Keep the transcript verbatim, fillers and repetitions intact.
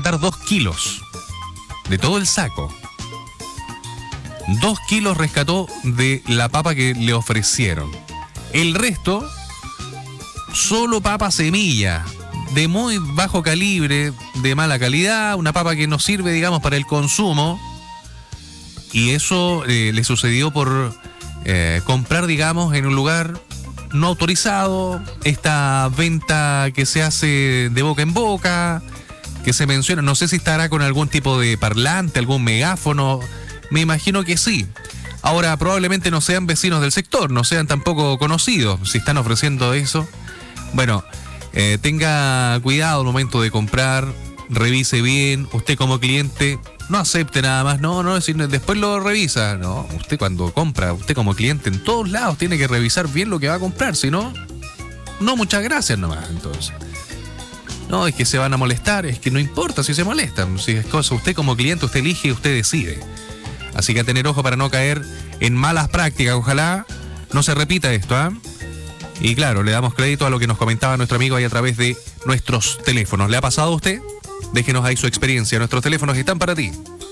rescatar dos kilos de todo el saco. Dos kilos rescató de la papa que le ofrecieron. El resto, solo papa semilla, de muy bajo calibre, de mala calidad, una papa que no sirve, digamos, para el consumo. Y eso eh, le sucedió por eh, comprar, digamos, en un lugar no autorizado, esta venta que se hace de boca en boca, que se menciona, no sé si estará con algún tipo de parlante, algún megáfono, me imagino que sí. Ahora, probablemente no sean vecinos del sector, no sean tampoco conocidos, si están ofreciendo eso. Bueno, eh, tenga cuidado al momento de comprar, revise bien, usted como cliente, no acepte nada más, no, no, si después lo revisa, no, usted cuando compra, usted como cliente en todos lados tiene que revisar bien lo que va a comprar, si no, no, muchas gracias nomás, entonces. No, es que se van a molestar, es que no importa si se molestan, si es cosa, usted como cliente, usted elige y usted decide. Así que a tener ojo para no caer en malas prácticas, ojalá no se repita esto, ¿ah? ¿eh? Y claro, le damos crédito a lo que nos comentaba nuestro amigo ahí a través de nuestros teléfonos. ¿Le ha pasado a usted? Déjenos ahí su experiencia, nuestros teléfonos están para ti.